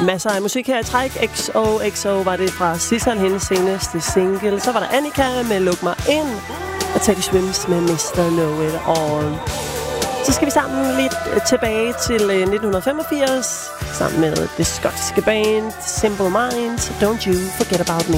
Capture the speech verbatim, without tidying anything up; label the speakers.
Speaker 1: Masser af musik her i træk. X O X O var det fra Sissel, hendes seneste single. Så var der Annika med Luk mig ind. Og Teddy Swims med mister Know It All. Så skal vi sammen lidt tilbage til nitten femogfirs. Sammen med det skotske band Simple Minds. Don't You Forget About Me.